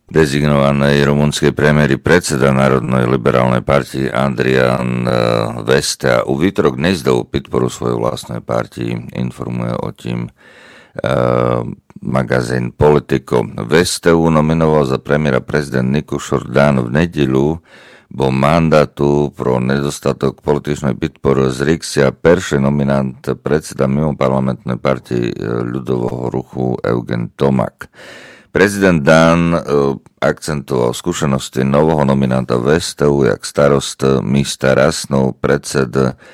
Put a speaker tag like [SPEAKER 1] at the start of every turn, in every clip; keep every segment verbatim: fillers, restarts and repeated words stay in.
[SPEAKER 1] dezignovanej rumunskej premiéry predseda Národnej liberálnej partii Andrian Vesta u výtorok nezdal podporu svojej vlastnej partii, informuje o tým uh, magazín Politico. Vesteu nominoval za premiéra prezident Nikus Šordán v nedeľu, bo mandátu pro nedostatok političnej podpory zriksia perší nominant predseda mimo parlamentnej partii ľudového ruchu Eugen Tomak. Prezident Dan akcentoval skúsenosti nového nominanta Vesteu jak starost místa Rasnov, predsed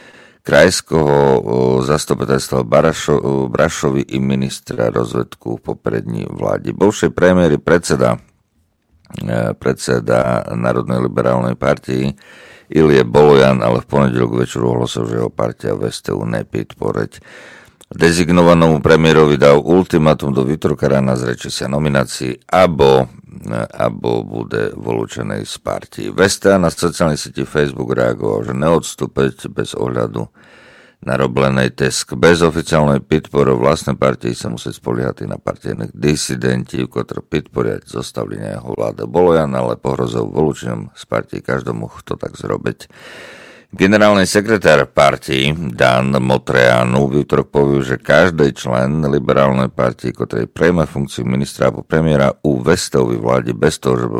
[SPEAKER 1] krajského zastupiteľstva Brašovi i ministra rozvedku v poprední vláde. Bovšej premiéry predseda predseda Národnej liberálnej partii Ilie Bolojan, ale v ponedeľok večeru ohlásil, že jeho partia Vesteu nepodporeť. Dezignovanému premiérovi dal ultimátum do výtorka rána zreči sa nominácií, abo, abo bude vylúčený z partii. Vesta na sociálnej sieti Facebook reagoval, že neodstúpiť bez ohľadu na roblenej tesk. Bez oficiálnej podpory vlastnej partii sa musí spoliehať na partijných disidentí, ktorí podporiať zostavlenia jeho vlády. Bolojan ale pohrozil vylúčením z partii každomu, kto tak zrobiť. Generálny sekretár partii Dan Motreanu v útorok povedal, že každý člen liberálnej partii, ktorý prejme funkciu ministra alebo premiéra u Vestovej vlády bez toho, že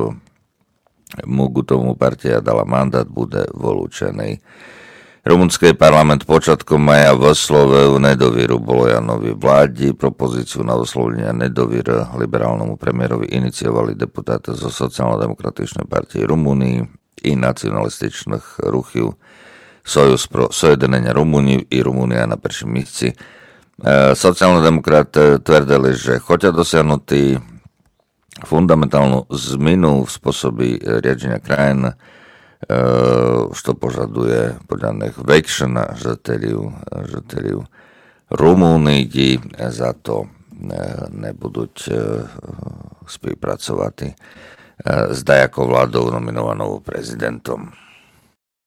[SPEAKER 1] mu k tomu partia dala mandát, bude vylúčený. Rumunský parlament počiatkom maja vyslovil nedovieru Bolojanovi vládi. Propozíciu na vyslovenie nedoviery liberálnemu premiérovi iniciovali deputáti zo sociálno-demokratičnej partie Rumunii i nacionalističných ruchov Sojus pro sojedinenia Rumunii i Rumunia na prvším místci. E, sociálne demokrati tvrdili, že chotia dosiahnutý fundamentálnu zmenu v spôsobi riadenia krajín, e, što požaduje podľa nich väčšina žiteľov Rumunii, za to nebudú spolupracovať s dajakou vládou nominovanou prezidentom.